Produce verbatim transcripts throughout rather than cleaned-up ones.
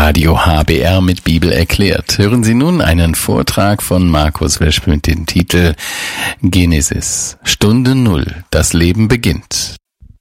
Radio H B R mit Bibel erklärt. Hören Sie nun einen Vortrag von Markus Wesch mit dem Titel Genesis, Stunde Null, das Leben beginnt.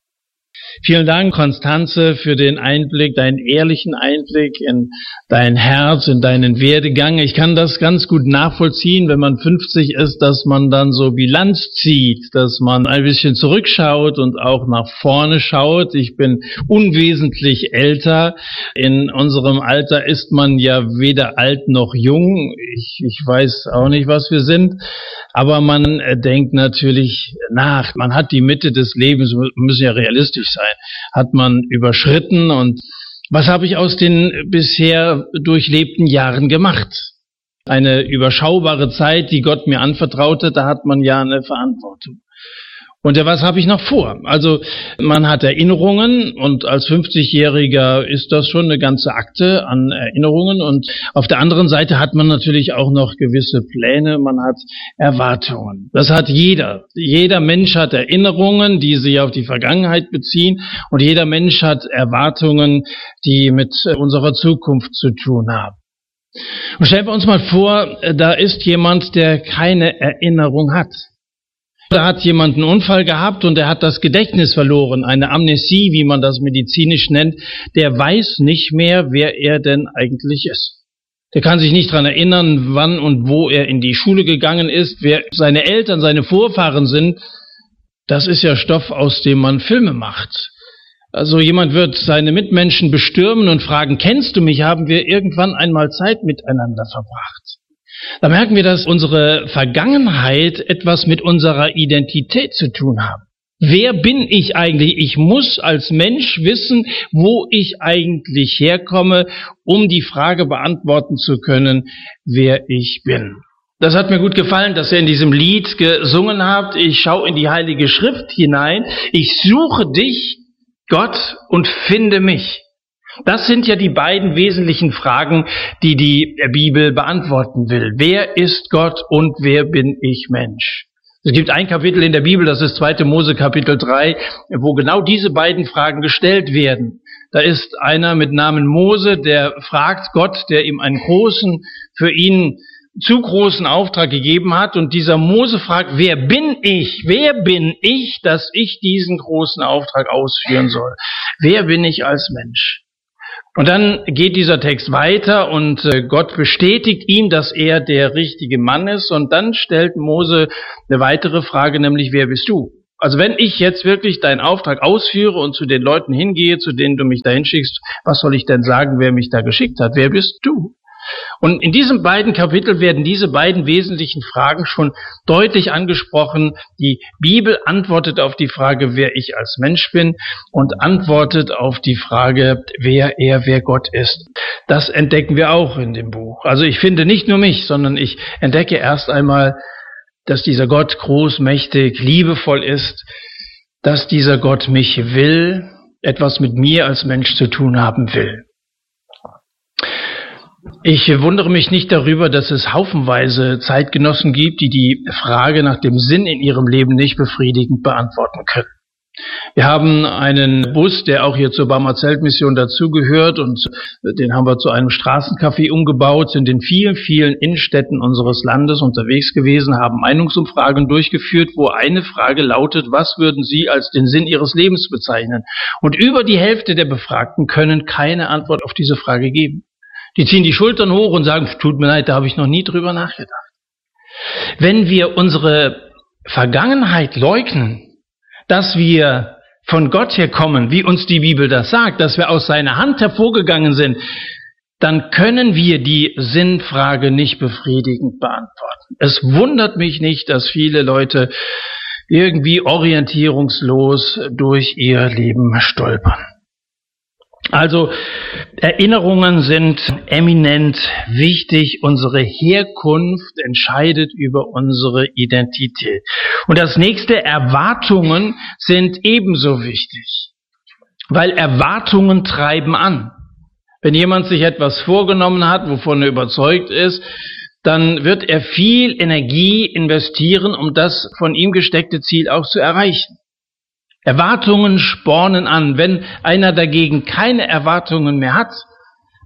Vielen Dank, Konstanze, für den Einblick, deinen ehrlichen Einblick in dein Herz, in deinen Werdegang. Ich kann das ganz gut nachvollziehen, wenn man fünfzig ist, dass man dann so Bilanz zieht, dass man ein bisschen zurückschaut und auch nach vorne schaut. Ich bin unwesentlich älter. In unserem Alter ist man ja weder alt noch jung. Ich, ich weiß auch nicht, was wir sind. Aber man denkt natürlich nach. Man hat die Mitte des Lebens, wir müssen ja realistisch sein, hat man überschritten. Und was habe ich aus den bisher durchlebten Jahren gemacht? Eine überschaubare Zeit, die Gott mir anvertraute, da hat man ja eine Verantwortung. Und was habe ich noch vor? Also man hat Erinnerungen und als fünfzigjähriger ist das schon eine ganze Akte an Erinnerungen. Und auf der anderen Seite hat man natürlich auch noch gewisse Pläne, man hat Erwartungen. Das hat jeder. Jeder Mensch hat Erinnerungen, die sich auf die Vergangenheit beziehen. Und jeder Mensch hat Erwartungen, die mit unserer Zukunft zu tun haben. Und stellen wir uns mal vor, da ist jemand, der keine Erinnerung hat. Da hat jemand einen Unfall gehabt und er hat das Gedächtnis verloren, eine Amnesie, wie man das medizinisch nennt. Der weiß nicht mehr, wer er denn eigentlich ist. Der kann sich nicht dran erinnern, wann und wo er in die Schule gegangen ist, wer seine Eltern, seine Vorfahren sind. Das ist ja Stoff, aus dem man Filme macht. Also jemand wird seine Mitmenschen bestürmen und fragen, kennst du mich? Haben wir irgendwann einmal Zeit miteinander verbracht? Da merken wir, dass unsere Vergangenheit etwas mit unserer Identität zu tun hat. Wer bin ich eigentlich? Ich muss als Mensch wissen, wo ich eigentlich herkomme, um die Frage beantworten zu können, wer ich bin. Das hat mir gut gefallen, dass ihr in diesem Lied gesungen habt. Ich schaue in die Heilige Schrift hinein. Ich suche dich, Gott, und finde mich. Das sind ja die beiden wesentlichen Fragen, die die Bibel beantworten will. Wer ist Gott und wer bin ich Mensch? Es gibt ein Kapitel in der Bibel, das ist zweite Mose Kapitel drei, wo genau diese beiden Fragen gestellt werden. Da ist einer mit Namen Mose, der fragt Gott, der ihm einen großen, für ihn zu großen Auftrag gegeben hat. Und dieser Mose fragt, wer bin ich? Wer bin ich, dass ich diesen großen Auftrag ausführen soll? Wer bin ich als Mensch? Und dann geht dieser Text weiter und Gott bestätigt ihm, dass er der richtige Mann ist. Und dann stellt Mose eine weitere Frage, nämlich, wer bist du? Also wenn ich jetzt wirklich deinen Auftrag ausführe und zu den Leuten hingehe, zu denen du mich dahin schickst, was soll ich denn sagen, wer mich da geschickt hat? Wer bist du? Und in diesen beiden Kapiteln werden diese beiden wesentlichen Fragen schon deutlich angesprochen. Die Bibel antwortet auf die Frage, wer ich als Mensch bin, und antwortet auf die Frage, wer er, wer Gott ist. Das entdecken wir auch in dem Buch. Also ich finde nicht nur mich, sondern ich entdecke erst einmal, dass dieser Gott groß, mächtig, liebevoll ist, dass dieser Gott mich will, etwas mit mir als Mensch zu tun haben will. Ich wundere mich nicht darüber, dass es haufenweise Zeitgenossen gibt, die die Frage nach dem Sinn in ihrem Leben nicht befriedigend beantworten können. Wir haben einen Bus, der auch hier zur Barmer Zeltmission dazugehört, und den haben wir zu einem Straßencafé umgebaut, sind in vielen, vielen Innenstädten unseres Landes unterwegs gewesen, haben Meinungsumfragen durchgeführt, wo eine Frage lautet, was würden Sie als den Sinn Ihres Lebens bezeichnen? Und über die Hälfte der Befragten können keine Antwort auf diese Frage geben. Die ziehen die Schultern hoch und sagen, tut mir leid, da habe ich noch nie drüber nachgedacht. Wenn wir unsere Vergangenheit leugnen, dass wir von Gott herkommen, wie uns die Bibel das sagt, dass wir aus seiner Hand hervorgegangen sind, dann können wir die Sinnfrage nicht befriedigend beantworten. Es wundert mich nicht, dass viele Leute irgendwie orientierungslos durch ihr Leben stolpern. Also Erinnerungen sind eminent wichtig. Unsere Herkunft entscheidet über unsere Identität. Und das nächste, Erwartungen sind ebenso wichtig, weil Erwartungen treiben an. Wenn jemand sich etwas vorgenommen hat, wovon er überzeugt ist, dann wird er viel Energie investieren, um das von ihm gesteckte Ziel auch zu erreichen. Erwartungen spornen an. Wenn einer dagegen keine Erwartungen mehr hat,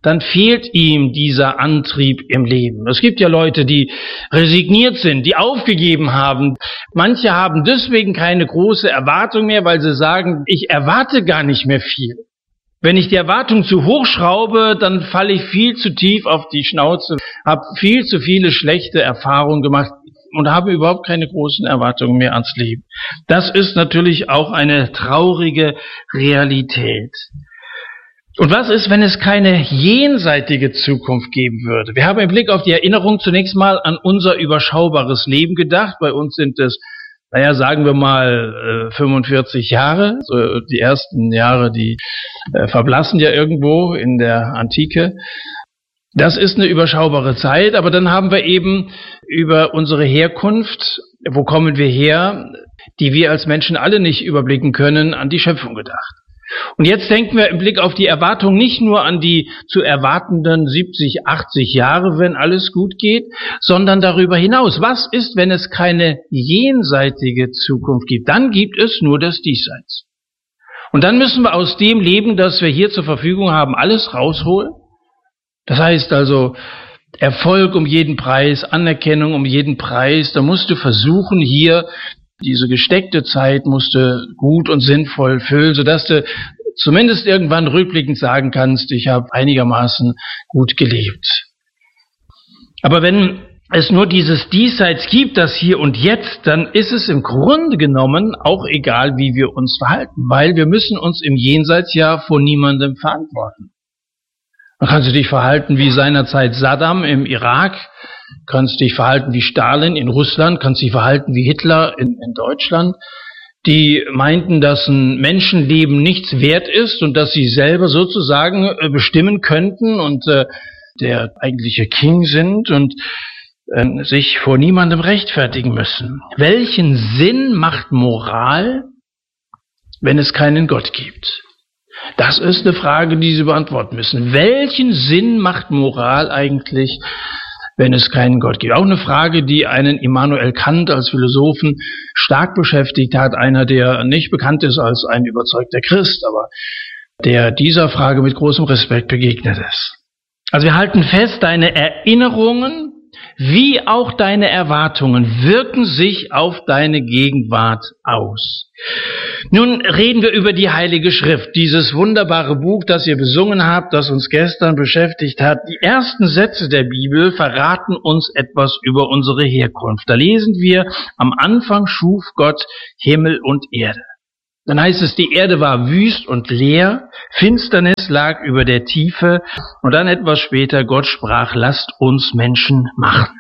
dann fehlt ihm dieser Antrieb im Leben. Es gibt ja Leute, die resigniert sind, die aufgegeben haben. Manche haben deswegen keine große Erwartung mehr, weil sie sagen, ich erwarte gar nicht mehr viel. Wenn ich die Erwartung zu hoch schraube, dann falle ich viel zu tief auf die Schnauze, habe viel zu viele schlechte Erfahrungen gemacht und habe überhaupt keine großen Erwartungen mehr ans Leben. Das ist natürlich auch eine traurige Realität. Und was ist, wenn es keine jenseitige Zukunft geben würde? Wir haben im Blick auf die Erinnerung zunächst mal an unser überschaubares Leben gedacht. Bei uns sind es, naja, sagen wir mal fünfundvierzig Jahre. So die ersten Jahre, die äh, verblassen ja irgendwo in der Antike. Das ist eine überschaubare Zeit, aber dann haben wir eben über unsere Herkunft, wo kommen wir her, die wir als Menschen alle nicht überblicken können, an die Schöpfung gedacht. Und jetzt denken wir im Blick auf die Erwartung nicht nur an die zu erwartenden siebzig, achtzig Jahre, wenn alles gut geht, sondern darüber hinaus. Was ist, wenn es keine jenseitige Zukunft gibt? Dann gibt es nur das Diesseits. Und dann müssen wir aus dem Leben, das wir hier zur Verfügung haben, alles rausholen. Das heißt also, Erfolg um jeden Preis, Anerkennung um jeden Preis. Da musst du versuchen, hier diese gesteckte Zeit musst du gut und sinnvoll füllen, sodass du zumindest irgendwann rückblickend sagen kannst, ich habe einigermaßen gut gelebt. Aber wenn es nur dieses Diesseits gibt, das Hier und Jetzt, dann ist es im Grunde genommen auch egal, wie wir uns verhalten, weil wir müssen uns im Jenseits ja vor niemandem verantworten. Dann kannst du dich verhalten wie seinerzeit Saddam im Irak, kannst dich verhalten wie Stalin in Russland, kannst dich verhalten wie Hitler in, in Deutschland. Die meinten, dass ein Menschenleben nichts wert ist und dass sie selber sozusagen äh, bestimmen könnten und äh, der eigentliche King sind und äh, sich vor niemandem rechtfertigen müssen. Welchen Sinn macht Moral, wenn es keinen Gott gibt? Das ist eine Frage, die Sie beantworten müssen. Welchen Sinn macht Moral eigentlich, wenn es keinen Gott gibt? Auch eine Frage, die einen Immanuel Kant als Philosophen stark beschäftigt hat. Einer, der nicht bekannt ist als ein überzeugter Christ, aber der dieser Frage mit großem Respekt begegnet ist. Also wir halten fest, deine Erinnerungen wie auch deine Erwartungen wirken sich auf deine Gegenwart aus. Nun reden wir über die Heilige Schrift, dieses wunderbare Buch, das ihr besungen habt, das uns gestern beschäftigt hat. Die ersten Sätze der Bibel verraten uns etwas über unsere Herkunft. Da lesen wir, am Anfang schuf Gott Himmel und Erde. Dann heißt es, die Erde war wüst und leer, Finsternis lag über der Tiefe und dann etwas später, Gott sprach, lasst uns Menschen machen.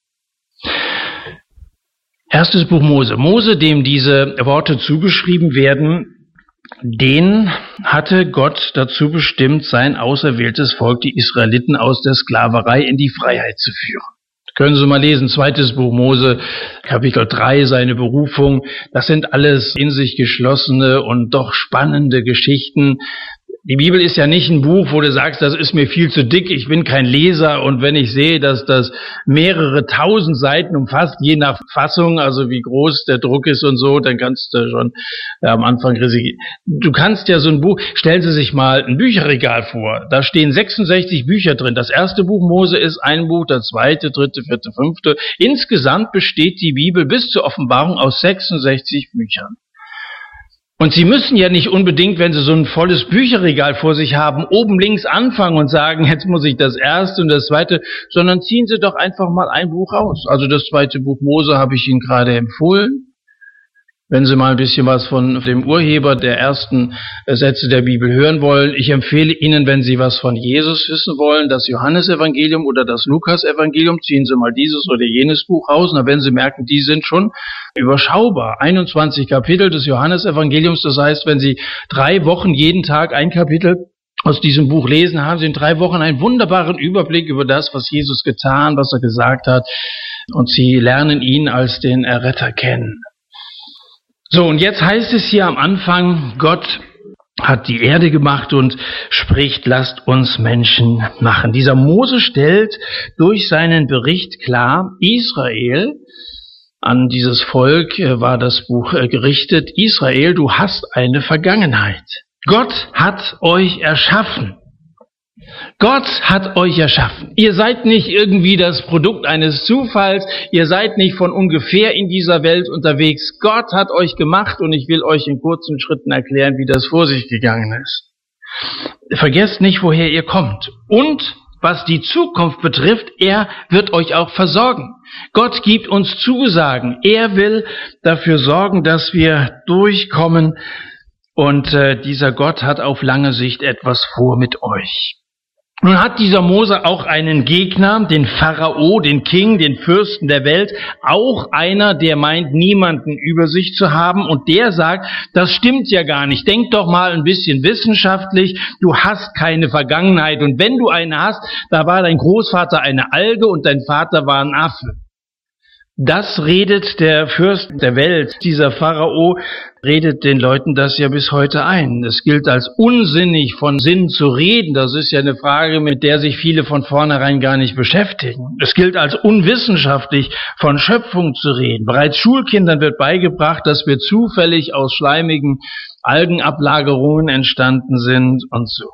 Erstes Buch Mose. Mose, dem diese Worte zugeschrieben werden, den hatte Gott dazu bestimmt, sein auserwähltes Volk, die Israeliten, aus der Sklaverei in die Freiheit zu führen. Können Sie mal lesen, zweites Buch Mose, Kapitel drei, seine Berufung. Das sind alles in sich geschlossene und doch spannende Geschichten. Die Bibel ist ja nicht ein Buch, wo du sagst, das ist mir viel zu dick, ich bin kein Leser. Und wenn ich sehe, dass das mehrere tausend Seiten umfasst, je nach Fassung, also wie groß der Druck ist und so, dann kannst du schon ja, am Anfang resignieren. Du kannst ja so ein Buch, stellen Sie sich mal ein Bücherregal vor, da stehen sechsundsechzig Bücher drin. Das erste Buch Mose ist ein Buch, das zweite, dritte, vierte, fünfte. Insgesamt besteht die Bibel bis zur Offenbarung aus sechsundsechzig Büchern. Und Sie müssen ja nicht unbedingt, wenn Sie so ein volles Bücherregal vor sich haben, oben links anfangen und sagen, jetzt muss ich das erste und das zweite, sondern ziehen Sie doch einfach mal ein Buch raus. Also das zweite Buch Mose habe ich Ihnen gerade empfohlen. Wenn Sie mal ein bisschen was von dem Urheber der ersten Sätze der Bibel hören wollen, ich empfehle Ihnen, wenn Sie was von Jesus wissen wollen, das Johannesevangelium oder das Lukasevangelium, ziehen Sie mal dieses oder jenes Buch raus. Und dann werden Sie merken, die sind schon überschaubar. einundzwanzig Kapitel des Johannesevangeliums, das heißt, wenn Sie drei Wochen jeden Tag ein Kapitel aus diesem Buch lesen, haben Sie in drei Wochen einen wunderbaren Überblick über das, was Jesus getan, was er gesagt hat. Und Sie lernen ihn als den Erretter kennen. So, und jetzt heißt es hier am Anfang, Gott hat die Erde gemacht und spricht, lasst uns Menschen machen. Dieser Mose stellt durch seinen Bericht klar, Israel, an dieses Volk war das Buch gerichtet, Israel, du hast eine Vergangenheit. Gott hat euch erschaffen. Gott hat euch erschaffen. Ihr seid nicht irgendwie das Produkt eines Zufalls. Ihr seid nicht von ungefähr in dieser Welt unterwegs. Gott hat euch gemacht und ich will euch in kurzen Schritten erklären, wie das vor sich gegangen ist. Vergesst nicht, woher ihr kommt. Und was die Zukunft betrifft, er wird euch auch versorgen. Gott gibt uns Zusagen. Er will dafür sorgen, dass wir durchkommen. Und äh, dieser Gott hat auf lange Sicht etwas vor mit euch. Nun hat dieser Mose auch einen Gegner, den Pharao, den King, den Fürsten der Welt, auch einer, der meint, niemanden über sich zu haben, und der sagt, das stimmt ja gar nicht, denk doch mal ein bisschen wissenschaftlich, du hast keine Vergangenheit, und wenn du eine hast, da war dein Großvater eine Alge und dein Vater war ein Affe. Das redet der Fürst der Welt, dieser Pharao, redet den Leuten das ja bis heute ein. Es gilt als unsinnig, von Sinn zu reden. Das ist ja eine Frage, mit der sich viele von vornherein gar nicht beschäftigen. Es gilt als unwissenschaftlich, von Schöpfung zu reden. Bereits Schulkindern wird beigebracht, dass wir zufällig aus schleimigen Algenablagerungen entstanden sind und so.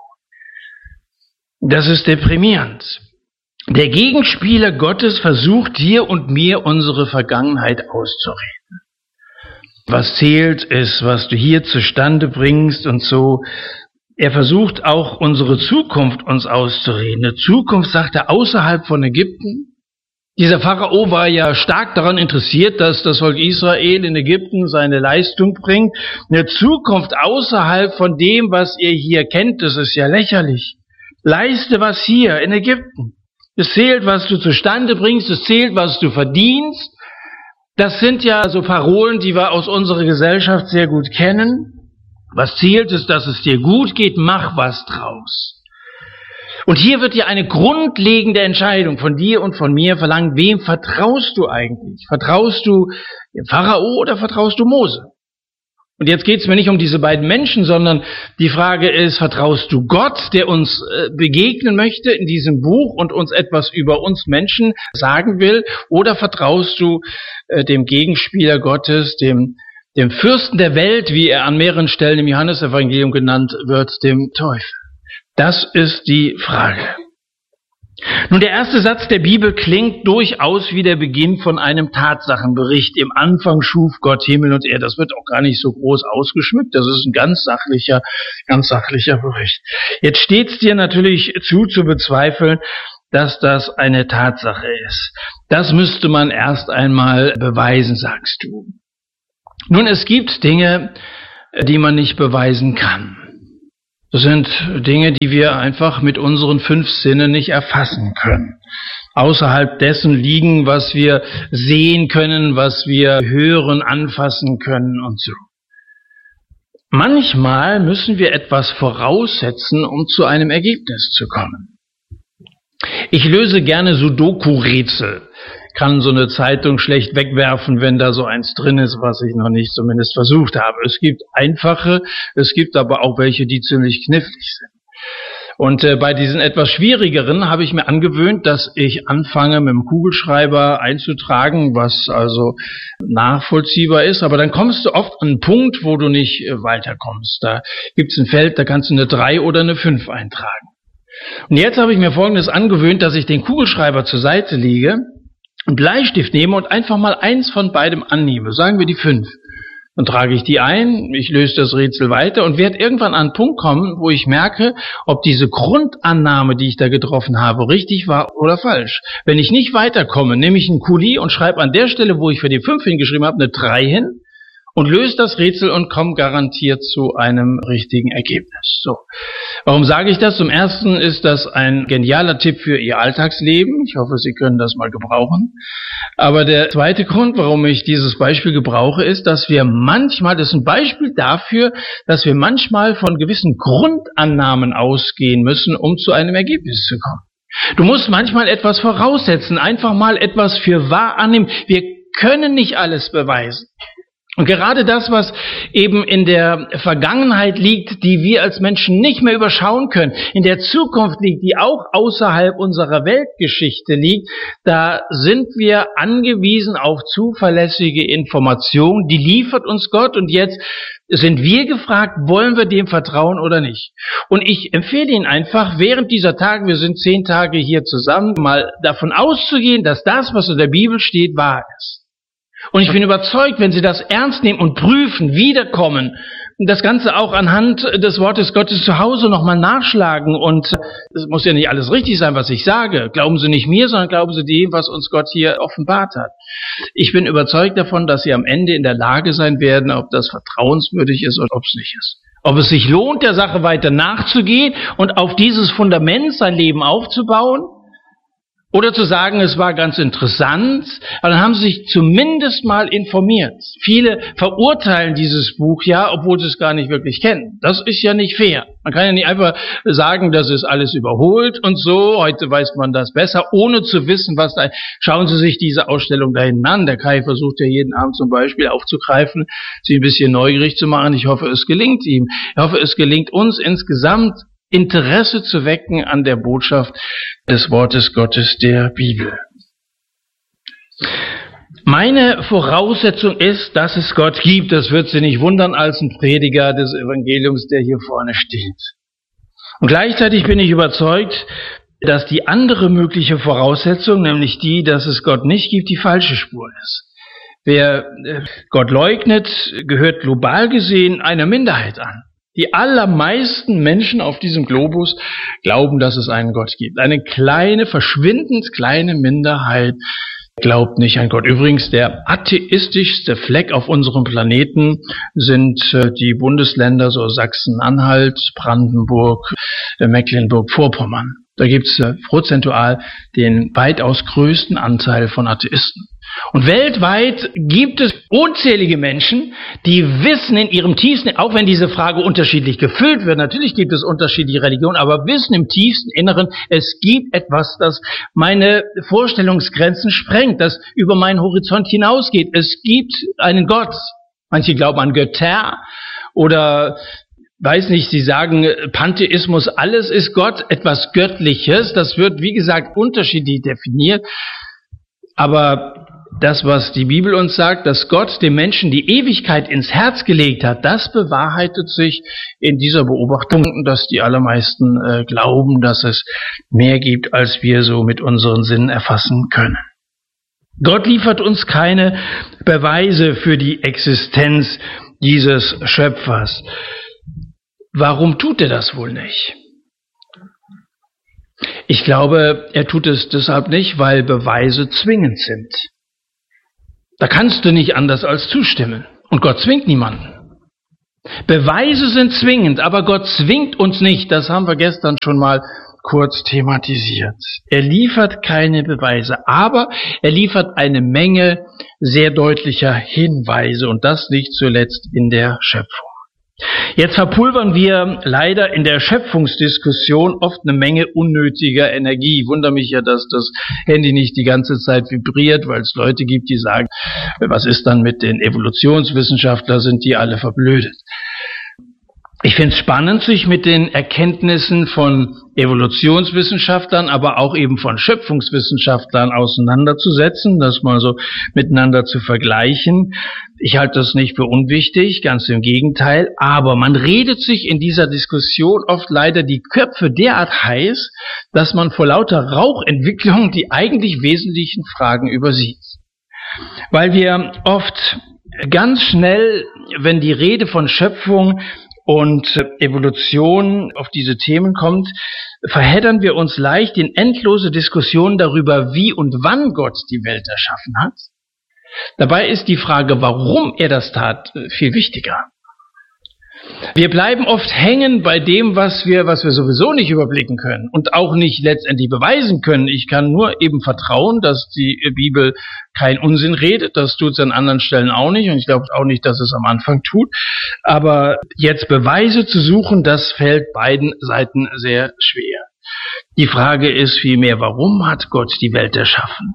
Das ist deprimierend. Der Gegenspieler Gottes versucht dir und mir unsere Vergangenheit auszureden. Was zählt, ist, was du hier zustande bringst und so. Er versucht auch unsere Zukunft uns auszureden. Eine Zukunft, sagt er, außerhalb von Ägypten. Dieser Pharao war ja stark daran interessiert, dass das Volk Israel in Ägypten seine Leistung bringt. Eine Zukunft außerhalb von dem, was ihr hier kennt, das ist ja lächerlich. Leiste was hier in Ägypten. Es zählt, was du zustande bringst, es zählt, was du verdienst. Das sind ja so Parolen, die wir aus unserer Gesellschaft sehr gut kennen. Was zählt, ist, dass es dir gut geht, mach was draus. Und hier wird ja eine grundlegende Entscheidung von dir und von mir verlangt, wem vertraust du eigentlich? Vertraust du dem Pharao oder vertraust du Mose? Und jetzt geht es mir nicht um diese beiden Menschen, sondern die Frage ist, vertraust du Gott, der uns äh, begegnen möchte in diesem Buch und uns etwas über uns Menschen sagen will, oder vertraust du äh, dem Gegenspieler Gottes, dem, dem Fürsten der Welt, wie er an mehreren Stellen im Johannesevangelium genannt wird, dem Teufel? Das ist die Frage. Nun, der erste Satz der Bibel klingt durchaus wie der Beginn von einem Tatsachenbericht. Im Anfang schuf Gott Himmel und Erde. Das wird auch gar nicht so groß ausgeschmückt. Das ist ein ganz sachlicher, ganz sachlicher Bericht. Jetzt steht es dir natürlich zu, zu bezweifeln, dass das eine Tatsache ist. Das müsste man erst einmal beweisen, sagst du. Nun, es gibt Dinge, die man nicht beweisen kann. Das sind Dinge, die wir einfach mit unseren fünf Sinnen nicht erfassen können. Außerhalb dessen liegen, was wir sehen können, was wir hören, anfassen können und so. Manchmal müssen wir etwas voraussetzen, um zu einem Ergebnis zu kommen. Ich löse gerne Sudoku-Rätsel. Kann so eine Zeitung schlecht wegwerfen, wenn da so eins drin ist, was ich noch nicht zumindest versucht habe. Es gibt einfache, es gibt aber auch welche, die ziemlich knifflig sind. Und äh, bei diesen etwas schwierigeren habe ich mir angewöhnt, dass ich anfange, mit dem Kugelschreiber einzutragen, was also nachvollziehbar ist. Aber dann kommst du oft an einen Punkt, wo du nicht äh, weiterkommst. Da gibt es ein Feld, da kannst du eine drei oder eine fünf eintragen. Und jetzt habe ich mir Folgendes angewöhnt, dass ich den Kugelschreiber zur Seite lege, einen Bleistift nehme und einfach mal eins von beidem annehme. Sagen wir die fünf. Dann trage ich die ein, ich löse das Rätsel weiter und werde irgendwann an einen Punkt kommen, wo ich merke, ob diese Grundannahme, die ich da getroffen habe, richtig war oder falsch. Wenn ich nicht weiterkomme, nehme ich einen Kuli und schreibe an der Stelle, wo ich für die fünf hingeschrieben habe, eine drei hin und löse das Rätsel und komme garantiert zu einem richtigen Ergebnis. So. Warum sage ich das? Zum Ersten ist das ein genialer Tipp für Ihr Alltagsleben. Ich hoffe, Sie können das mal gebrauchen. Aber der zweite Grund, warum ich dieses Beispiel gebrauche, ist, dass wir manchmal, das ist ein Beispiel dafür, dass wir manchmal von gewissen Grundannahmen ausgehen müssen, um zu einem Ergebnis zu kommen. Du musst manchmal etwas voraussetzen, einfach mal etwas für wahr annehmen. Wir können nicht alles beweisen. Und gerade das, was eben in der Vergangenheit liegt, die wir als Menschen nicht mehr überschauen können, in der Zukunft liegt, die auch außerhalb unserer Weltgeschichte liegt, da sind wir angewiesen auf zuverlässige Informationen, die liefert uns Gott. Und jetzt sind wir gefragt, wollen wir dem vertrauen oder nicht? Und ich empfehle Ihnen einfach, während dieser Tage, wir sind zehn Tage hier zusammen, mal davon auszugehen, dass das, was in der Bibel steht, wahr ist. Und ich bin überzeugt, wenn Sie das ernst nehmen und prüfen, wiederkommen, das Ganze auch anhand des Wortes Gottes zu Hause nochmal nachschlagen. Und es muss ja nicht alles richtig sein, was ich sage. Glauben Sie nicht mir, sondern glauben Sie dem, was uns Gott hier offenbart hat. Ich bin überzeugt davon, dass Sie am Ende in der Lage sein werden, ob das vertrauenswürdig ist oder ob es nicht ist. Ob es sich lohnt, der Sache weiter nachzugehen und auf dieses Fundament sein Leben aufzubauen. Oder zu sagen, es war ganz interessant, aber dann haben sie sich zumindest mal informiert. Viele verurteilen dieses Buch ja, obwohl sie es gar nicht wirklich kennen. Das ist ja nicht fair. Man kann ja nicht einfach sagen, das ist alles überholt und so, heute weiß man das besser, ohne zu wissen, was da ist. Schauen Sie sich diese Ausstellung da hinten an. Der Kai versucht ja jeden Abend zum Beispiel aufzugreifen, sie ein bisschen neugierig zu machen. Ich hoffe, es gelingt ihm. Ich hoffe, es gelingt uns insgesamt, Interesse zu wecken an der Botschaft des Wortes Gottes, der Bibel. Meine Voraussetzung ist, dass es Gott gibt. Das wird Sie nicht wundern als ein Prediger des Evangeliums, der hier vorne steht. Und gleichzeitig bin ich überzeugt, dass die andere mögliche Voraussetzung, nämlich die, dass es Gott nicht gibt, die falsche Spur ist. Wer Gott leugnet, gehört global gesehen einer Minderheit an. Die allermeisten Menschen auf diesem Globus glauben, dass es einen Gott gibt. Eine kleine, verschwindend kleine Minderheit glaubt nicht an Gott. Übrigens, der atheistischste Fleck auf unserem Planeten sind die Bundesländer, so Sachsen-Anhalt, Brandenburg, Mecklenburg-Vorpommern. Da gibt's prozentual den weitaus größten Anteil von Atheisten. Und weltweit gibt es unzählige Menschen, die wissen in ihrem tiefsten, auch wenn diese Frage unterschiedlich gefüllt wird, natürlich gibt es unterschiedliche Religionen, aber wissen im tiefsten Inneren, es gibt etwas, das meine Vorstellungsgrenzen sprengt, das über meinen Horizont hinausgeht. Es gibt einen Gott. Manche glauben an Götter oder weiß nicht, sie sagen Pantheismus, alles ist Gott, etwas Göttliches. Das wird, wie gesagt, unterschiedlich definiert. Aber das, was die Bibel uns sagt, dass Gott dem Menschen die Ewigkeit ins Herz gelegt hat, das bewahrheitet sich in dieser Beobachtung, dass die allermeisten äh, glauben, dass es mehr gibt, als wir so mit unseren Sinnen erfassen können. Gott liefert uns keine Beweise für die Existenz dieses Schöpfers. Warum tut er das wohl nicht? Ich glaube, er tut es deshalb nicht, weil Beweise zwingend sind. Da kannst du nicht anders als zustimmen. Und Gott zwingt niemanden. Beweise sind zwingend, aber Gott zwingt uns nicht. Das haben wir gestern schon mal kurz thematisiert. Er liefert keine Beweise, aber er liefert eine Menge sehr deutlicher Hinweise und das nicht zuletzt in der Schöpfung. Jetzt verpulvern wir leider in der Schöpfungsdiskussion oft eine Menge unnötiger Energie. Ich wundere mich ja, dass das Handy nicht die ganze Zeit vibriert, weil es Leute gibt, die sagen, was ist dann mit den Evolutionswissenschaftlern, sind die alle verblödet. Ich finde es spannend, sich mit den Erkenntnissen von Evolutionswissenschaftlern, aber auch eben von Schöpfungswissenschaftlern auseinanderzusetzen, das mal so miteinander zu vergleichen. Ich halte das nicht für unwichtig, ganz im Gegenteil, aber man redet sich in dieser Diskussion oft leider die Köpfe derart heiß, dass man vor lauter Rauchentwicklung die eigentlich wesentlichen Fragen übersieht. Weil wir oft ganz schnell, wenn die Rede von Schöpfung und Evolution auf diese Themen kommt, verheddern wir uns leicht in endlose Diskussionen darüber, wie und wann Gott die Welt erschaffen hat. Dabei ist die Frage, warum er das tat, viel wichtiger. Wir bleiben oft hängen bei dem, was wir, was wir sowieso nicht überblicken können und auch nicht letztendlich beweisen können. Ich kann nur eben vertrauen, dass die Bibel kein Unsinn redet. Das tut es an anderen Stellen auch nicht und ich glaube auch nicht, dass es am Anfang tut. Aber jetzt Beweise zu suchen, das fällt beiden Seiten sehr schwer. Die Frage ist vielmehr, warum hat Gott die Welt erschaffen?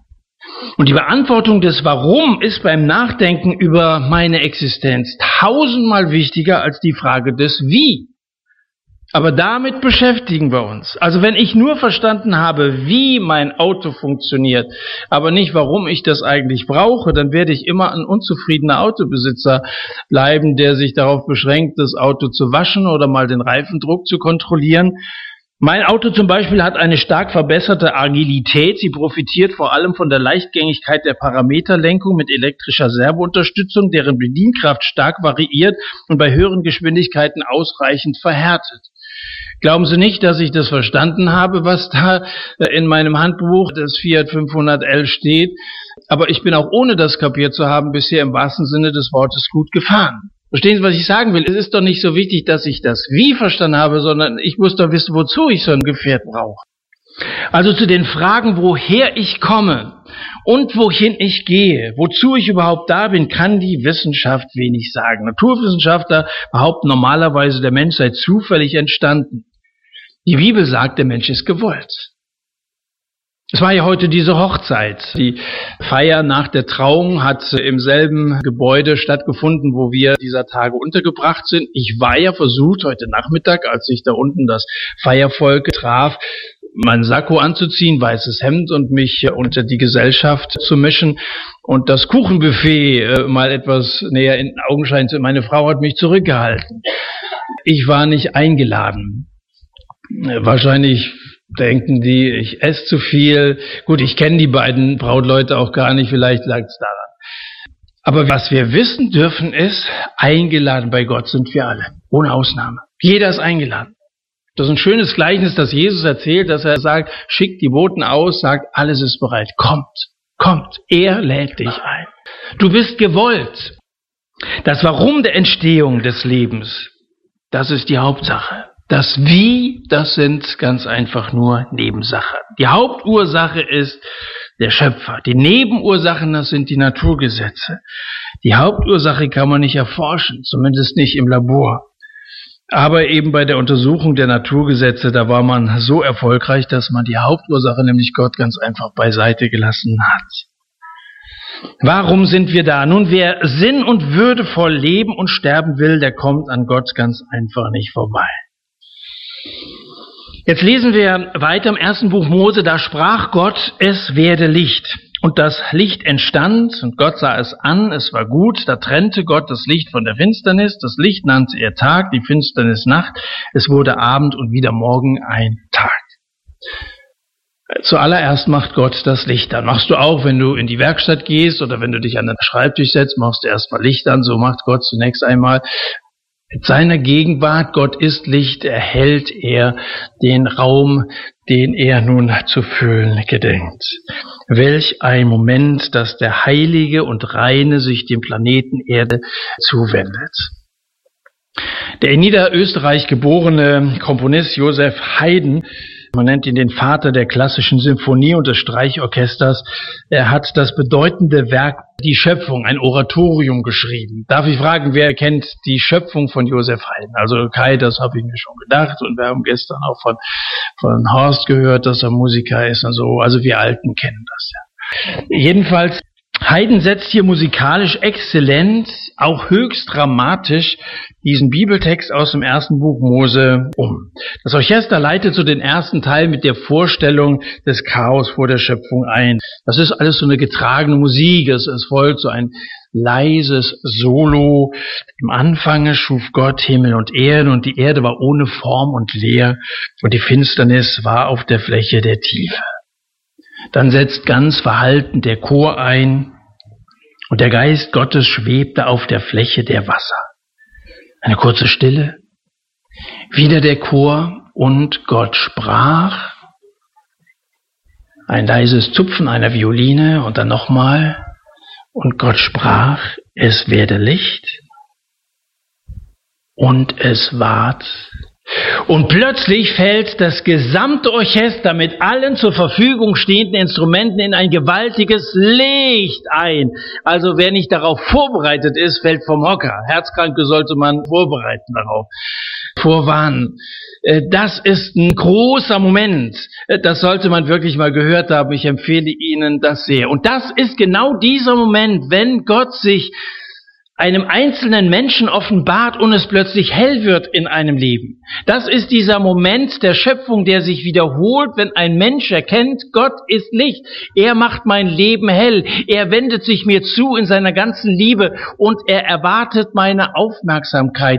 Und die Beantwortung des Warum ist beim Nachdenken über meine Existenz tausendmal wichtiger als die Frage des Wie. Aber damit beschäftigen wir uns. Also wenn ich nur verstanden habe, wie mein Auto funktioniert, aber nicht, warum ich das eigentlich brauche, dann werde ich immer ein unzufriedener Autobesitzer bleiben, der sich darauf beschränkt, das Auto zu waschen oder mal den Reifendruck zu kontrollieren. Mein Auto zum Beispiel hat eine stark verbesserte Agilität. Sie profitiert vor allem von der Leichtgängigkeit der Parameterlenkung mit elektrischer Servounterstützung, deren Bedienkraft stark variiert und bei höheren Geschwindigkeiten ausreichend verhärtet. Glauben Sie nicht, dass ich das verstanden habe, was da in meinem Handbuch des Fiat fünfhundert L steht, aber ich bin auch ohne das kapiert zu haben bisher im wahrsten Sinne des Wortes gut gefahren. Verstehen Sie, was ich sagen will? Es ist doch nicht so wichtig, dass ich das Wie verstanden habe, sondern ich muss doch wissen, wozu ich so ein Gefährt brauche. Also zu den Fragen, woher ich komme und wohin ich gehe, wozu ich überhaupt da bin, kann die Wissenschaft wenig sagen. Naturwissenschaftler behaupten normalerweise, der Mensch sei zufällig entstanden. Die Bibel sagt, der Mensch ist gewollt. Es war ja heute diese Hochzeit. Die Feier nach der Trauung hat im selben Gebäude stattgefunden, wo wir dieser Tage untergebracht sind. Ich war ja versucht, heute Nachmittag, als sich da unten das Feiervolk traf, meinen Sakko anzuziehen, weißes Hemd und mich unter die Gesellschaft zu mischen und das Kuchenbuffet äh, mal etwas näher in den Augenschein zu. Meine Frau hat mich zurückgehalten. Ich war nicht eingeladen. Wahrscheinlich denken die, ich esse zu viel. Gut, ich kenne die beiden Brautleute auch gar nicht, vielleicht lag es daran. Aber was wir wissen dürfen ist, eingeladen bei Gott sind wir alle, ohne Ausnahme. Jeder ist eingeladen. Das ist ein schönes Gleichnis, das Jesus erzählt, dass er sagt, schickt die Boten aus, sagt, alles ist bereit, kommt, kommt, er lädt dich ein. Du bist gewollt. Das Warum der Entstehung des Lebens, das ist die Hauptsache. Das Wie, das sind ganz einfach nur Nebensachen. Die Hauptursache ist der Schöpfer. Die Nebenursachen, das sind die Naturgesetze. Die Hauptursache kann man nicht erforschen, zumindest nicht im Labor. Aber eben bei der Untersuchung der Naturgesetze, da war man so erfolgreich, dass man die Hauptursache, nämlich Gott, ganz einfach beiseite gelassen hat. Warum sind wir da? Nun, wer sinn- und würdevoll leben und sterben will, der kommt an Gott ganz einfach nicht vorbei. Jetzt lesen wir weiter im ersten Buch Mose, da sprach Gott, es werde Licht. Und das Licht entstand, und Gott sah es an, es war gut, da trennte Gott das Licht von der Finsternis, das Licht nannte er Tag, die Finsternis Nacht, es wurde Abend und wieder Morgen ein Tag. Zuallererst macht Gott das Licht an. Machst du auch, wenn du in die Werkstatt gehst oder wenn du dich an den Schreibtisch setzt, machst du erstmal Licht an, so macht Gott zunächst einmal. Mit seiner Gegenwart, Gott ist Licht, erhält er den Raum, den er nun zu füllen gedenkt. Welch ein Moment, dass der Heilige und Reine sich dem Planeten Erde zuwendet. Der in Niederösterreich geborene Komponist Joseph Haydn, man nennt ihn den Vater der klassischen Symphonie und des Streichorchesters. Er hat das bedeutende Werk Die Schöpfung, ein Oratorium geschrieben. Darf ich fragen, wer kennt die Schöpfung von Joseph Haydn? Also Kai, das habe ich mir schon gedacht. Und wir haben gestern auch von, von Horst gehört, dass er Musiker ist und so. Also wir Alten kennen das ja. Jedenfalls, Haydn setzt hier musikalisch exzellent, auch höchst dramatisch, diesen Bibeltext aus dem ersten Buch Mose um. Das Orchester leitet so den ersten Teil mit der Vorstellung des Chaos vor der Schöpfung ein. Das ist alles so eine getragene Musik, es, es folgt so ein leises Solo. Im Anfange schuf Gott Himmel und Erde und die Erde war ohne Form und leer und die Finsternis war auf der Fläche der Tiefe. Dann setzt ganz verhalten der Chor ein und der Geist Gottes schwebte auf der Fläche der Wasser. Eine kurze Stille, wieder der Chor und Gott sprach. Ein leises Zupfen einer Violine und dann nochmal und Gott sprach, es werde Licht und es ward. Und plötzlich fällt das gesamte Orchester mit allen zur Verfügung stehenden Instrumenten in ein gewaltiges Licht ein. Also wer nicht darauf vorbereitet ist, fällt vom Hocker. Herzkranke sollte man vorbereiten darauf. vorwarnen. Das ist ein großer Moment. Das sollte man wirklich mal gehört haben. Ich empfehle Ihnen das sehr. Und das ist genau dieser Moment, wenn Gott sich einem einzelnen Menschen offenbart und es plötzlich hell wird in einem Leben. Das ist dieser Moment der Schöpfung, der sich wiederholt, wenn ein Mensch erkennt, Gott ist Licht. Er macht mein Leben hell. Er wendet sich mir zu in seiner ganzen Liebe und er erwartet meine Aufmerksamkeit.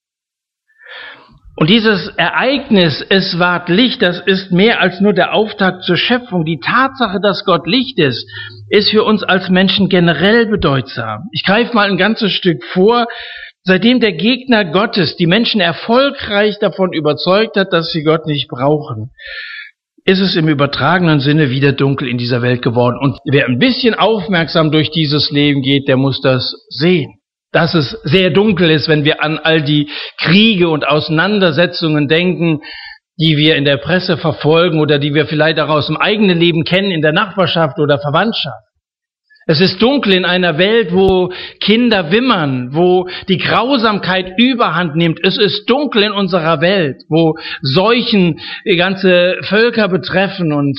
Und dieses Ereignis, es ward Licht, das ist mehr als nur der Auftakt zur Schöpfung. Die Tatsache, dass Gott Licht ist, ist für uns als Menschen generell bedeutsam. Ich greife mal ein ganzes Stück vor. Seitdem der Gegner Gottes die Menschen erfolgreich davon überzeugt hat, dass sie Gott nicht brauchen, ist es im übertragenen Sinne wieder dunkel in dieser Welt geworden. Und wer ein bisschen aufmerksam durch dieses Leben geht, der muss das sehen. Dass es sehr dunkel ist, wenn wir an all die Kriege und Auseinandersetzungen denken, die wir in der Presse verfolgen oder die wir vielleicht auch aus dem eigenen Leben kennen, in der Nachbarschaft oder Verwandtschaft. Es ist dunkel in einer Welt, wo Kinder wimmern, wo die Grausamkeit überhand nimmt. Es ist dunkel in unserer Welt, wo Seuchen ganze Völker betreffen und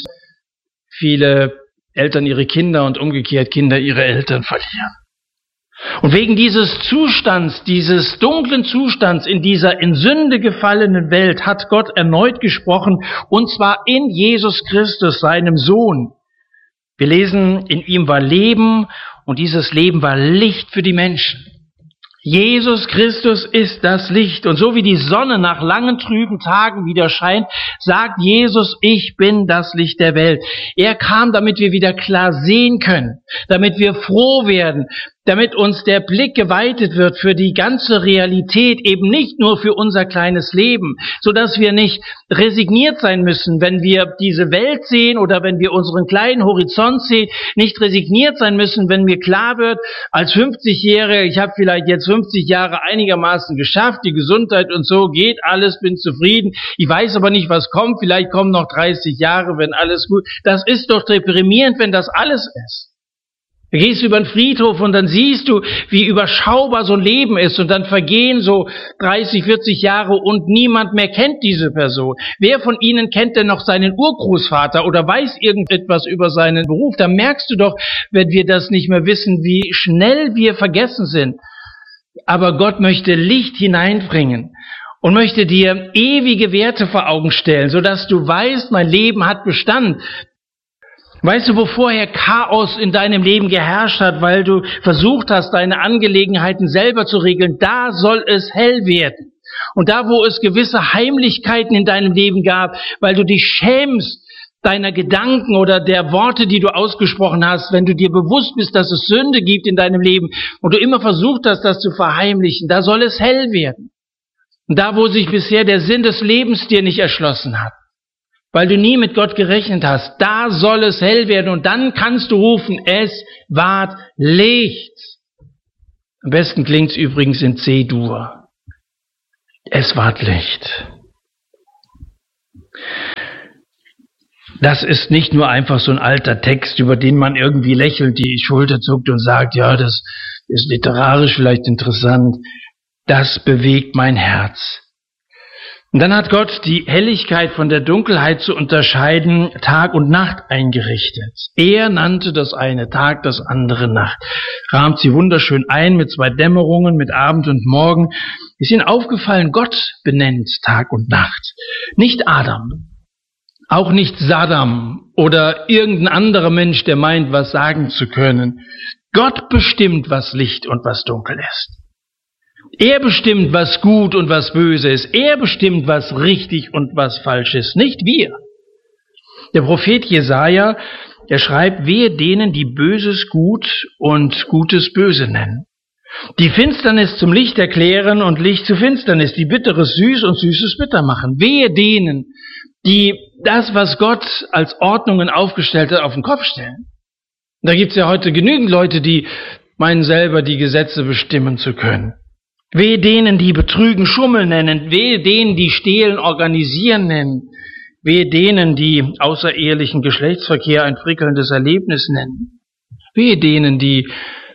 viele Eltern ihre Kinder und umgekehrt Kinder ihre Eltern verlieren. Und wegen dieses Zustands, dieses dunklen Zustands in dieser in Sünde gefallenen Welt hat Gott erneut gesprochen, und zwar in Jesus Christus, seinem Sohn. Wir lesen, in ihm war Leben und dieses Leben war Licht für die Menschen. Jesus Christus ist das Licht. Und so wie die Sonne nach langen trüben Tagen wieder scheint, sagt Jesus, ich bin das Licht der Welt. Er kam, damit wir wieder klar sehen können, damit wir froh werden, damit uns der Blick geweitet wird für die ganze Realität, eben nicht nur für unser kleines Leben, sodass wir nicht resigniert sein müssen, wenn wir diese Welt sehen oder wenn wir unseren kleinen Horizont sehen, nicht resigniert sein müssen, wenn mir klar wird, als fünfzigjähriger, ich habe vielleicht jetzt fünfzig Jahre einigermaßen geschafft, die Gesundheit und so geht alles, bin zufrieden, ich weiß aber nicht, was kommt, vielleicht kommen noch dreißig Jahre, wenn alles gut, das ist doch deprimierend, wenn das alles ist. Du gehst über den Friedhof und dann siehst du, wie überschaubar so ein Leben ist, und dann vergehen so dreißig, vierzig Jahre und niemand mehr kennt diese Person. Wer von Ihnen kennt denn noch seinen Urgroßvater oder weiß irgendetwas über seinen Beruf? Da merkst du doch, wenn wir das nicht mehr wissen, wie schnell wir vergessen sind. Aber Gott möchte Licht hineinbringen und möchte dir ewige Werte vor Augen stellen, sodass du weißt, mein Leben hat Bestand. Weißt du, wo vorher Chaos in deinem Leben geherrscht hat, weil du versucht hast, deine Angelegenheiten selber zu regeln, da soll es hell werden. Und da, wo es gewisse Heimlichkeiten in deinem Leben gab, weil du dich schämst deiner Gedanken oder der Worte, die du ausgesprochen hast, wenn du dir bewusst bist, dass es Sünde gibt in deinem Leben und du immer versucht hast, das zu verheimlichen, da soll es hell werden. Und da, wo sich bisher der Sinn des Lebens dir nicht erschlossen hat, weil du nie mit Gott gerechnet hast, da soll es hell werden und dann kannst du rufen, es ward Licht. Am besten klingt's übrigens in C-Dur. Es ward Licht. Das ist nicht nur einfach so ein alter Text, über den man irgendwie lächelnd die Schulter zuckt und sagt, ja, das ist literarisch vielleicht interessant. Das bewegt mein Herz. Und dann hat Gott die Helligkeit von der Dunkelheit zu unterscheiden, Tag und Nacht eingerichtet. Er nannte das eine Tag, das andere Nacht. Rahmt sie wunderschön ein mit zwei Dämmerungen, mit Abend und Morgen. Ist Ihnen aufgefallen, Gott benennt Tag und Nacht. Nicht Adam, auch nicht Saddam oder irgendein anderer Mensch, der meint, was sagen zu können. Gott bestimmt, was Licht und was dunkel ist. Er bestimmt, was gut und was böse ist. Er bestimmt, was richtig und was falsch ist, nicht wir. Der Prophet Jesaja, der schreibt, wehe denen, die Böses gut und Gutes böse nennen. Die Finsternis zum Licht erklären und Licht zu Finsternis, die Bitteres süß und Süßes bitter machen. Wehe denen, die das, was Gott als Ordnungen aufgestellt hat, auf den Kopf stellen. Da gibt's ja heute genügend Leute, die meinen selber die Gesetze bestimmen zu können. Wehe denen, die Betrügen Schummel nennen, wehe denen, die Stehlen organisieren nennen, wehe denen, die außerehelichen Geschlechtsverkehr ein prickelndes Erlebnis nennen, wehe denen, die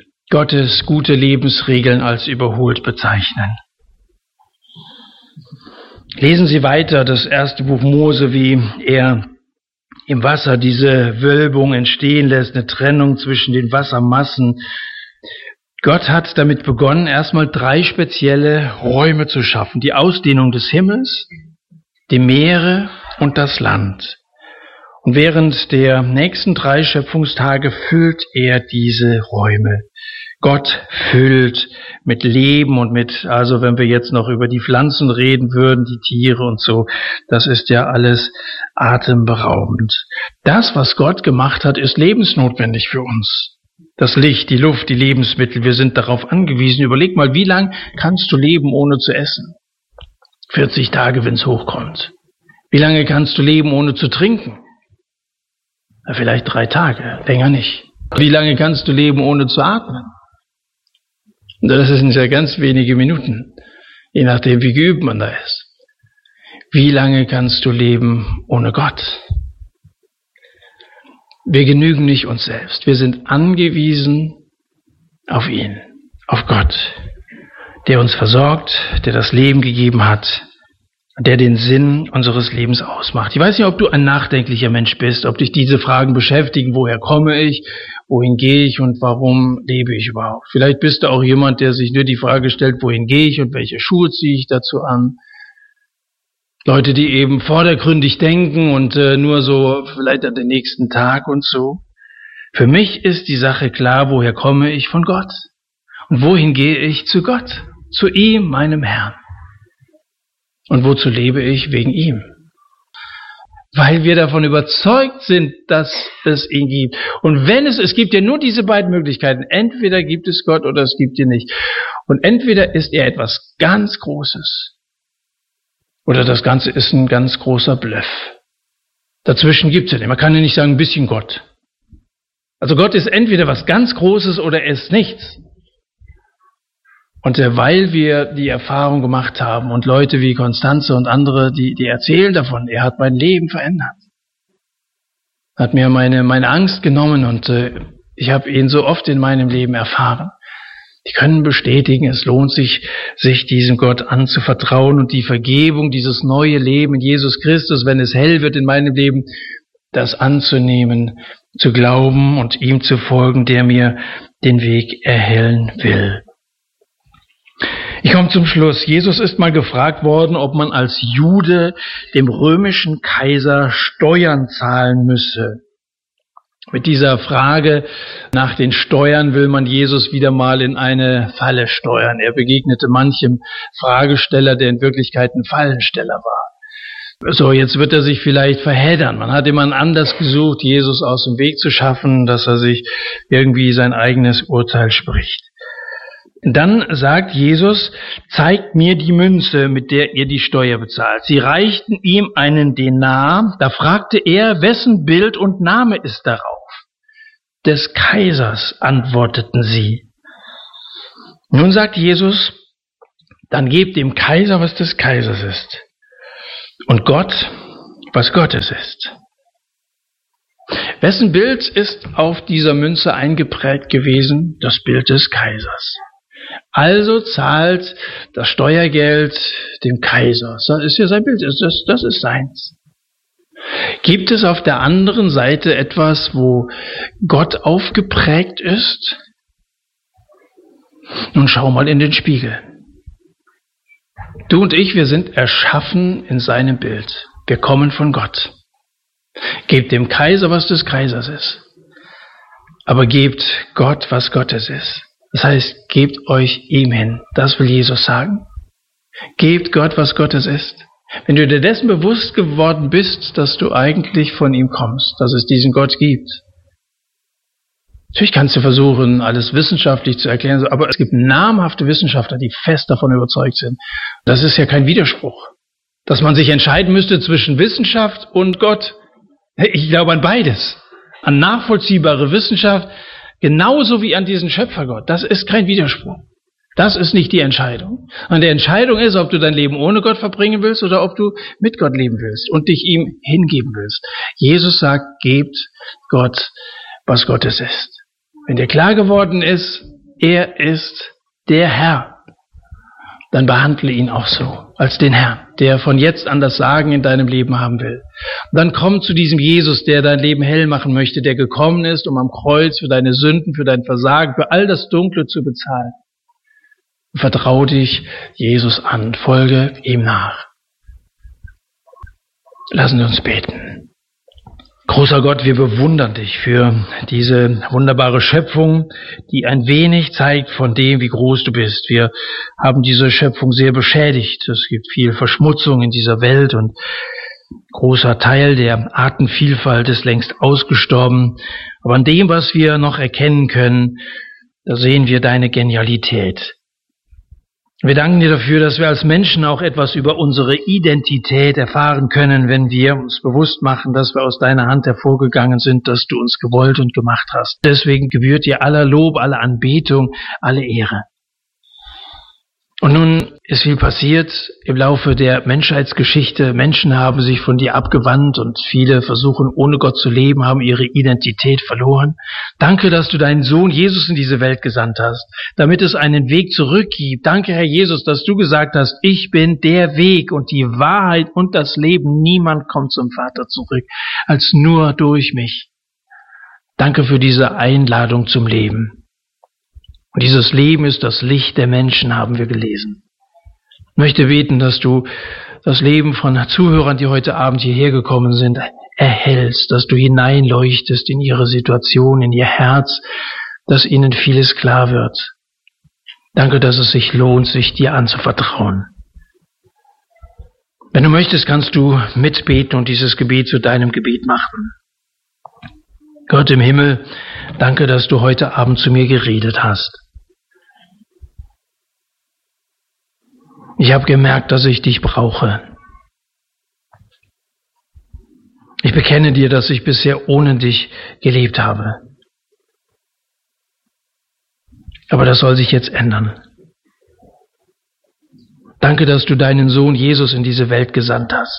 Gottes gute Lebensregeln als überholt bezeichnen. Lesen Sie weiter das erste Buch Mose, wie er im Wasser diese Wölbung entstehen lässt, eine Trennung zwischen den Wassermassen. Gott hat damit begonnen, erstmal drei spezielle Räume zu schaffen. Die Ausdehnung des Himmels, die Meere und das Land. Und während der nächsten drei Schöpfungstage füllt er diese Räume. Gott füllt mit Leben und mit, also wenn wir jetzt noch über die Pflanzen reden würden, die Tiere und so, das ist ja alles atemberaubend. Das, was Gott gemacht hat, ist lebensnotwendig für uns. Das Licht, die Luft, die Lebensmittel, wir sind darauf angewiesen. Überleg mal, wie lang kannst du leben, ohne zu essen? vierzig Tage, wenn es hochkommt. Wie lange kannst du leben, ohne zu trinken? Na, vielleicht drei Tage, länger nicht. Wie lange kannst du leben, ohne zu atmen? Das sind ja ganz wenige Minuten, je nachdem, wie geübt man da ist. Wie lange kannst du leben ohne Gott? Wir genügen nicht uns selbst. Wir sind angewiesen auf ihn, auf Gott, der uns versorgt, der das Leben gegeben hat, der den Sinn unseres Lebens ausmacht. Ich weiß nicht, ob du ein nachdenklicher Mensch bist, ob dich diese Fragen beschäftigen, woher komme ich, wohin gehe ich und warum lebe ich überhaupt. Vielleicht bist du auch jemand, der sich nur die Frage stellt, wohin gehe ich und welche Schuhe ziehe ich dazu an. Leute, die eben vordergründig denken und äh, nur so vielleicht an den nächsten Tag und so. Für mich ist die Sache klar, woher komme ich? Von Gott. Und wohin gehe ich? Zu Gott, zu ihm, meinem Herrn. Und wozu lebe ich? Wegen ihm. Weil wir davon überzeugt sind, dass es ihn gibt. Und wenn es, es gibt ja nur diese beiden Möglichkeiten. Entweder gibt es Gott oder es gibt ihn nicht. Und entweder ist er etwas ganz Großes. Oder das Ganze ist ein ganz großer Bluff. Dazwischen gibt es ja nicht. Man kann ja nicht sagen, ein bisschen Gott. Also Gott ist entweder was ganz Großes oder er ist nichts. Und weil wir die Erfahrung gemacht haben und Leute wie Konstanze und andere, die, die erzählen davon, er hat mein Leben verändert. Hat mir meine, meine Angst genommen und äh, ich habe ihn so oft in meinem Leben erfahren. Die können bestätigen, es lohnt sich, sich diesem Gott anzuvertrauen und die Vergebung, dieses neue Leben in Jesus Christus, wenn es hell wird in meinem Leben, das anzunehmen, zu glauben und ihm zu folgen, der mir den Weg erhellen will. Ich komme zum Schluss. Jesus ist mal gefragt worden, ob man als Jude dem römischen Kaiser Steuern zahlen müsse. Mit dieser Frage nach den Steuern will man Jesus wieder mal in eine Falle steuern. Er begegnete manchem Fragesteller, der in Wirklichkeit ein Fallensteller war. So, jetzt wird er sich vielleicht verheddern. Man hat immer einen Anlass gesucht, Jesus aus dem Weg zu schaffen, dass er sich irgendwie sein eigenes Urteil spricht. Dann sagt Jesus, zeigt mir die Münze, mit der ihr die Steuer bezahlt. Sie reichten ihm einen Denar. Da fragte er, wessen Bild und Name ist darauf? Des Kaisers, antworteten sie. Nun sagt Jesus, dann gebt dem Kaiser, was des Kaisers ist. Und Gott, was Gottes ist. Wessen Bild ist auf dieser Münze eingeprägt gewesen? Das Bild des Kaisers. Also zahlt das Steuergeld dem Kaiser. Das ist ja sein Bild, das, das ist seins. Gibt es auf der anderen Seite etwas, wo Gott aufgeprägt ist? Nun schau mal in den Spiegel. Du und ich, wir sind erschaffen in seinem Bild. Wir kommen von Gott. Gebt dem Kaiser, was des Kaisers ist. Aber gebt Gott, was Gottes ist. Das heißt, gebt euch ihm hin. Das will Jesus sagen. Gebt Gott, was Gottes ist. Wenn du dir dessen bewusst geworden bist, dass du eigentlich von ihm kommst, dass es diesen Gott gibt. Natürlich kannst du versuchen, alles wissenschaftlich zu erklären, aber es gibt namhafte Wissenschaftler, die fest davon überzeugt sind. Das ist ja kein Widerspruch. Dass man sich entscheiden müsste zwischen Wissenschaft und Gott. Ich glaube an beides. An nachvollziehbare Wissenschaft, genauso wie an diesen Schöpfergott. Das ist kein Widerspruch. Das ist nicht die Entscheidung. Und die Entscheidung ist, ob du dein Leben ohne Gott verbringen willst oder ob du mit Gott leben willst und dich ihm hingeben willst. Jesus sagt, gebt Gott, was Gottes ist. Wenn dir klar geworden ist, er ist der Herr, dann behandle ihn auch so, als den Herrn. der von jetzt an das Sagen in deinem Leben haben will. Und dann komm zu diesem Jesus, der dein Leben hell machen möchte, der gekommen ist, um am Kreuz für deine Sünden, für dein Versagen, für all das Dunkle zu bezahlen. Vertrau dich Jesus an, folge ihm nach. Lassen wir uns beten. Großer Gott, wir bewundern dich für diese wunderbare Schöpfung, die ein wenig zeigt von dem, wie groß du bist. Wir haben diese Schöpfung sehr beschädigt. Es gibt viel Verschmutzung in dieser Welt und ein großer Teil der Artenvielfalt ist längst ausgestorben. Aber an dem, was wir noch erkennen können, da sehen wir deine Genialität. Wir danken dir dafür, dass wir als Menschen auch etwas über unsere Identität erfahren können, wenn wir uns bewusst machen, dass wir aus deiner Hand hervorgegangen sind, dass du uns gewollt und gemacht hast. Deswegen gebührt dir aller Lob, alle Anbetung, alle Ehre. Und nun ist viel passiert im Laufe der Menschheitsgeschichte. Menschen haben sich von dir abgewandt und viele versuchen, ohne Gott zu leben, haben ihre Identität verloren. Danke, dass du deinen Sohn Jesus in diese Welt gesandt hast, damit es einen Weg zurück gibt. Danke, Herr Jesus, dass du gesagt hast, ich bin der Weg und die Wahrheit und das Leben. Niemand kommt zum Vater zurück, als nur durch mich. Danke für diese Einladung zum Leben. Und dieses Leben ist das Licht der Menschen, haben wir gelesen. Ich möchte beten, dass du das Leben von Zuhörern, die heute Abend hierher gekommen sind, erhellst, dass du hineinleuchtest in ihre Situation, in ihr Herz, dass ihnen vieles klar wird. Danke, dass es sich lohnt, sich dir anzuvertrauen. Wenn du möchtest, kannst du mitbeten und dieses Gebet zu deinem Gebet machen. Gott im Himmel, danke, dass du heute Abend zu mir geredet hast. Ich habe gemerkt, dass ich dich brauche. Ich bekenne dir, dass ich bisher ohne dich gelebt habe. Aber das soll sich jetzt ändern. Danke, dass du deinen Sohn Jesus in diese Welt gesandt hast.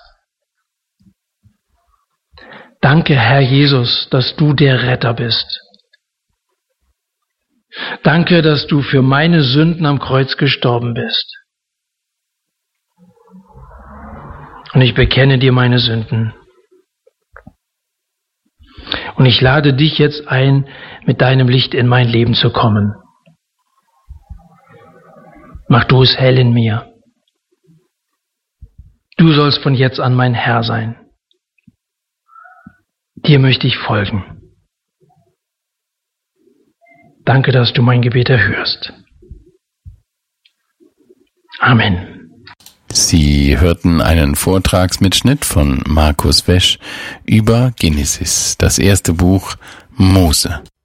Danke, Herr Jesus, dass du der Retter bist. Danke, dass du für meine Sünden am Kreuz gestorben bist. Und ich bekenne dir meine Sünden. Und ich lade dich jetzt ein, mit deinem Licht in mein Leben zu kommen. Mach du es hell in mir. Du sollst von jetzt an mein Herr sein. Dir möchte ich folgen. Danke, dass du mein Gebet erhörst. Amen. Sie hörten einen Vortragsmitschnitt von Markus Wesch über Genesis, das erste Buch Mose.